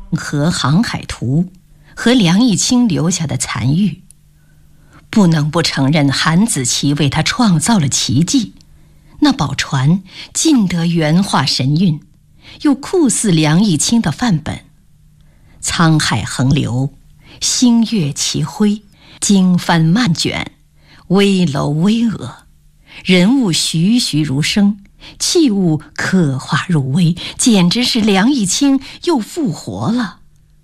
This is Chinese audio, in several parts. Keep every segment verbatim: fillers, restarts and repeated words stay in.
和航海图和梁义清留下的残玉，不能不承认韩子琪为他创造了奇迹。那宝船尽得原画神韵，又酷似梁义清的范本。沧海横流，星月齐辉，经幡漫卷，危楼巍峨，人物栩栩如生，器物刻画入微，简直是梁义清又复活了。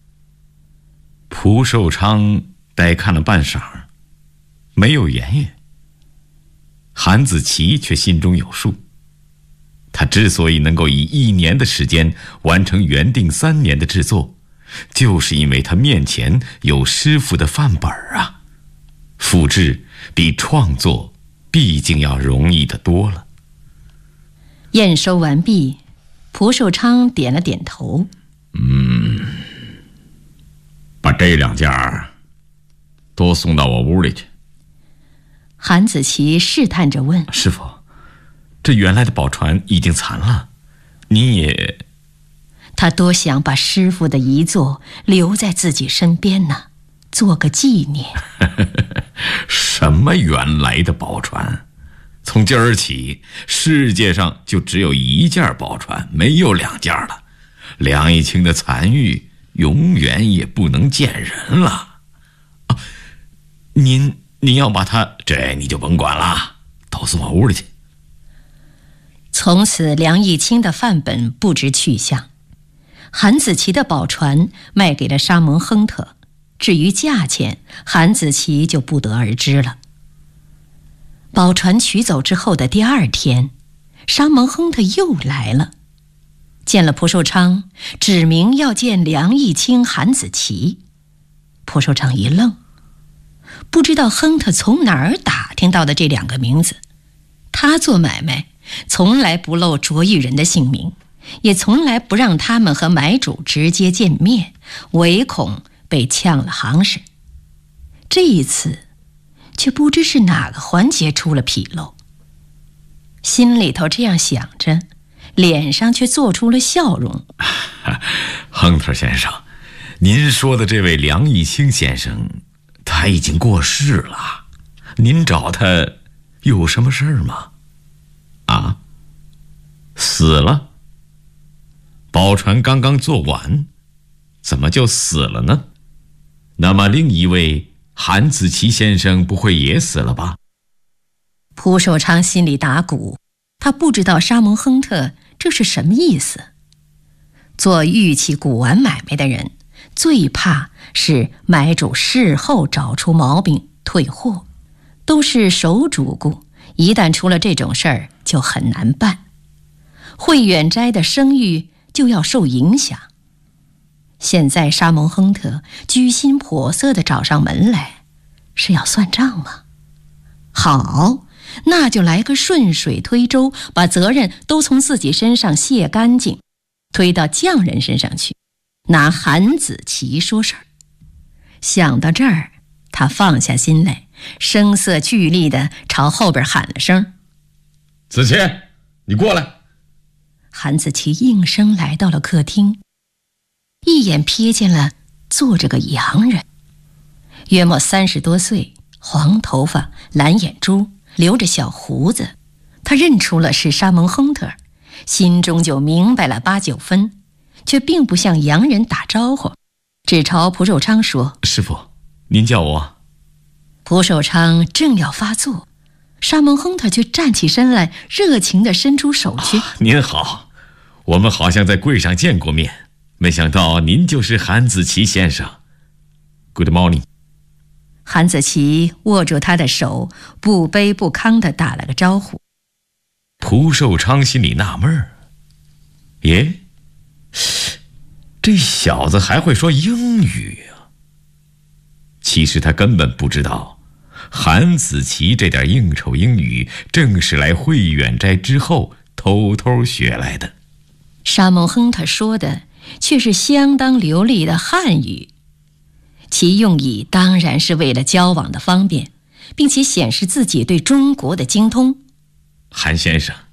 蒲寿昌呆看了半晌，没有言语。韩子琪却心中有数，他之所以能够以一年的时间完成原定三年的制作，就是因为他面前有师傅的范本啊。复制比创作毕竟要容易得多了。 验收完毕，蒲寿昌点了点头。 嗯，把这两件都送到我屋里去。 韩子琪试探着问： 师傅，这原来的宝船已经残了，你也…… 他多想把师傅的遗作留在自己身边呢，做个纪念。 什么原来的宝船？从今儿起，世界上就只有一件宝船，没有两件了。梁义清的残玉永远也不能见人了。啊，您您要把它，这你就甭管了，都送我屋里去。 从此梁义清的范本不知去向，韩子琪的宝船卖给了沙蒙亨特，至于价钱，韩子琪就不得而知了。宝船取走之后的第二天，沙蒙亨特又来了，见了蒲寿昌，指明要见梁义清、韩子琪。蒲寿昌一愣，不知道亨特从哪儿打听到的这两个名字。他做买卖从来不露着玉人的姓名，也从来不让他们和买主直接见面，唯恐被呛了行市。这一次却不知是哪个环节出了纰漏，心里头这样想着，脸上却做出了笑容。 亨特先生，您说的这位梁义清先生他已经过世了，您找他有什么事儿吗？啊，死了？宝船刚刚做完，怎么就死了呢？那么另一位韩子琪先生不会也死了吧？ 蒲寿昌心里打鼓，他不知道沙蒙亨特这是什么意思。做玉器古玩买卖的人最怕是买主事后找出毛病退货，都是守主顾，一旦出了这种事儿就很难办，慧远斋的声誉就要受影响。现在沙蒙亨特居心叵测地找上门来，是要算账吗？好，那就来个顺水推舟，把责任都从自己身上卸干净，推到匠人身上去，拿韩子琪说事儿。想到这儿，他放下心来，声色俱厉地朝后边喊了声： 子琪，你过来。 韩子琪应声来到了客厅，一眼瞥见了坐着个洋人，约莫三十多岁，黄头发，蓝眼珠，留着小胡子。他认出了是沙蒙亨特，心中就明白了八九分，却并不向洋人打招呼，只朝蒲寿昌说： 师傅，您叫我。 蒲寿昌正要发作，沙蒙亨特却站起身来，热情地伸出手去、 啊、您好，我们好像在柜上见过面，没想到您就是韩子琪先生。 Good morning。 韩子琪握住他的手，不卑不亢地打了个招呼。 蒲寿昌心里纳闷儿，耶，这小子还会说英语啊！其实他根本不知道，韩子琪这点应酬英语正是来慧远斋之后偷偷学来的。 沙蒙亨特说的却是相当流利的汉语，其用意当然是为了交往的方便，并且显示自己对中国的精通。 韩先生，